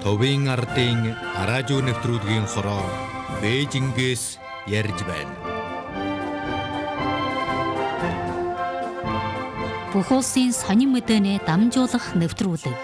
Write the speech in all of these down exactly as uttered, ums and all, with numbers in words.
Товын ардын араажуу нэвтрүүлгийн хороо Бээжингээс ярьж байна. Бүх улсын сонин мэдээний дамжуулах нэвтрүүлэг.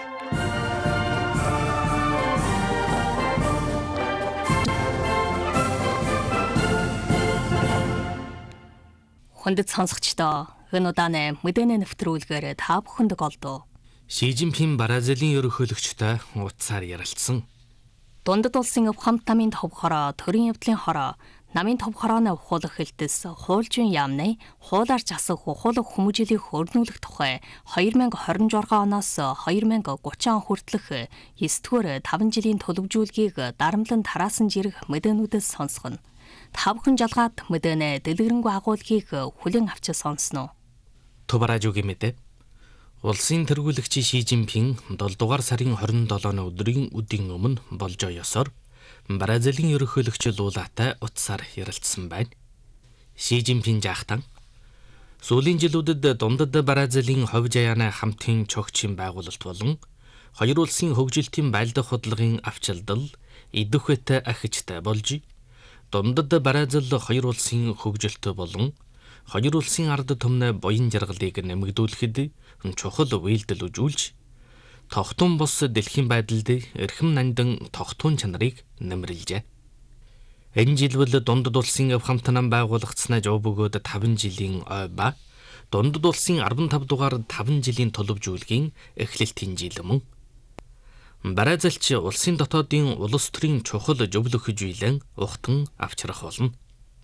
Хүндэт сонсогчдоо энэ удааны мэдээний нэвтрүүлгээр та бүхэнд голдов. Ши Жинпин Бразилийн ерөнхийлөгчтэй ууцаар ярилцсан. Дундад улсын өв хамт намын төв хороо, төрийн явдлын хороо, намын төв хорооны ухуулах хэлтэс, хуулжийн яамны, хуулаарч асах ухуулах хүмүүжлийг хөрнүүлэх тухай две тысячи двадцать шесть оноос две тысячи тридцать он хүртэлх эсдүгээр таван жилийн төлөвжүүлгийг дарамтлан тараасан жирэх мэдээнүүдээс сонсгоно. Та бүхэн жалгаад мэдээнэ дэлгэрэнгүй агуулгыг хүлээн авч сонсноо. Тубаражуугийн мэдээ. Улсын тэргүүлэгч Ши Жинпин долоо дугаар сарын двадцать седьмийн өдрийн үдийн өмнө болж оёсоор Бразилийн ерөнхийлөгч Лулатай утсаар ярилцсан байна. Ши Жинпин жаахтан сүүлийн жилүүдэд дундад Бразилийн хувь заяаны хамтын чогчийн байгуулалт болон хоёр улсын хөгжилтийн байлдах хөдөлгөөний авчилдал идэх үетэй ахичтай болж дундад Бразил хоёр улсын хөгжилт болон хоёр улсын ард түмний буян жаргалыг нэмэгдүүлэхэд чухал үйлдэл үзүүлж тогтун бус дэлхийн байдалд эрхэм нандин тогтун чанарыг нэмэрлэжээ. Энэ жилбэл дундад улсын өв хамт нам байгуулагдсанаа жоо бөгөөд таван жилийн ой ба дундад улсын арван-таван дугаар таван жилийн төлөвжүүлгийн эхлэлтийн жил мөн. Бразилч улсын дотоодын улс төрийн чухал зөвлөх зүйлэн ухтан авчрах болно.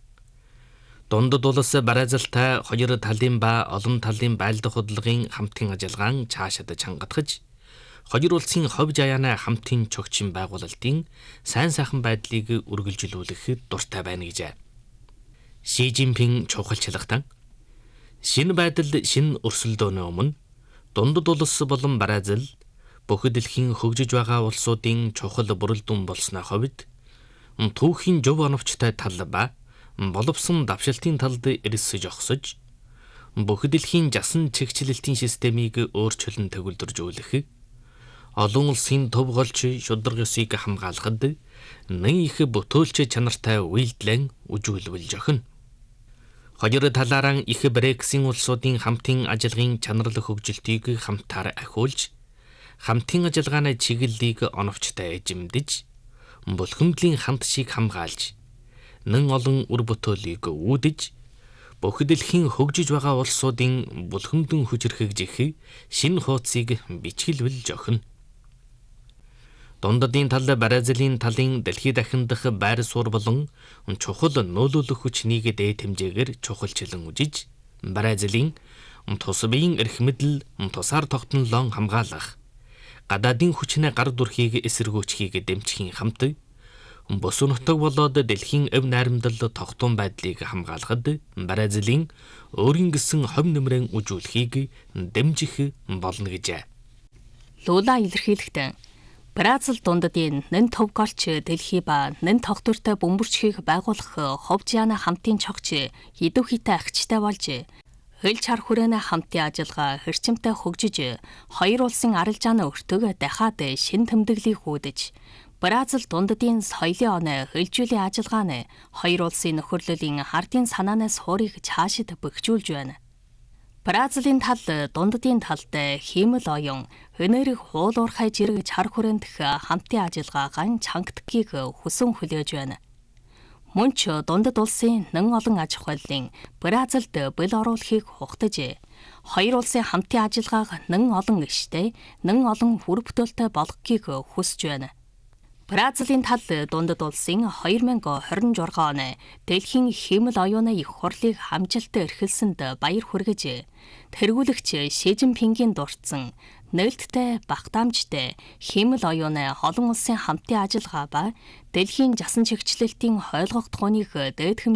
Дундад улс Бразилтай хоёр талын ба олон талын байлдах хөдөлгөөний хамтын ажиллагаан цаашид чангатгаж, хоёр улсын хувь заяаны хамтын чогчийн байгуулалтын сайн сайхан байдлыг үргэлжлүүлэх дуртай байна гэж. Ши Жинпин чухалчлагтан шинэ байдал шинэ өрсөлдөөний өмнө дундад улс болон Бразил бүх дэлхийн хөгжиж байгаа улсуудын чухал бүрэлдэхүүн болсны хувьд түүхийн зөв оновчтой тал ба боловсон давшилтын талд эрс жогсож бүх дэлхийн жасан чигчлэлтийн системийг өөрчлөн төгөлдржүүлэх, олон улсын төв голч шударга ёсыг хамгаалахад нэн их бүтөөлч чанартай үйлдэлэн үжүүлвэл жохно. Хоёр талаараа их Брексийн улсуудын хамтын ажиллагааны чанарлах хөгжилтийг хамтаар ахиулж, хамтын ажиллагааны чиглэлийг оновчтой эзэмдэж, бүлхэмдлийн хамт шиг хамгаалж, нэн олон үр бүтээлийг үүдэж, бүх дэлхийн хөгжиж байгаа улсуудын бүлхэмдэн хүчрхэгжих шинэ хуудсыг бичгэлвэл жохно. Дундадын тал Бразилийн талын дэлхийд дахиндах байр суурь болон чухал нөлөөлөх хүчнийг дээд хэмжээгээр чухалчлан үжиж, Бразилийн тус биеийн эрх мэдэл, тусаар тогтнолоо хамгаалах, гадаадын хүчний гар дүрхийг эсэргүүцхийг дэмжихийн хамт бус нутаг болоод дэлхийн өв найрамдал тогтун байдлыг хамгаалахад Бразилийн өөрийн гэсэн хувь нэмрэн үжүүлэхийг дэмжих болно гэж. Лула илэрхийлэхдээ Бразил дундадын нэн төв голч дэлхий ба нэн тогтвортой бөмбөрчхийг байгуулах хувь заяаны хамтын чогч идүүхийтэй агчтай болж хөл чар хүрээний хамтын ажиллагаа хэрчимтэй хөгжиж хоёр улсын арилжааны өртөг дахиад шин тэмдэглийг хүүдэж Бразил дундадын соёлын оны хөлжүүлэн ажиллагааны хоёр улсын нөхөрлөлийн хардын санаанаас хуурийг цаашид бөхжүүлж байна. Бразилийн тал дундадын талд хиймэл оюун, өнөөрийг хуулуурхай жирэг чар хүрээнтх хамтын ажиллагаагаан чангадгийг хүсэн хүлээж байна. Мөн ч дундад улсын нэн олон аж ахуйлын Бразилд бэл оруулахыг хугтаж, хоёр улсын хамтын ажиллагааг нэн олон иштэй, нэн олон хүр бүтээлтэй болгохыг хүсэж байна. Бразилийн тал дундад улсын две тысячи двадцать шесть оны дэлхийн хиймэл оюуны их хурлыг хамжилттай эрхэлсэнд баяр хүргэж, тэргүүлэгч Ши Жинпингийн дурдсан нээлттэй багтаамжтай хиймэл оюуны олон улсын хамтын ажиллагаа ба дэлхийн жасан чигчлэлтийн хойлгогдохоныг дээд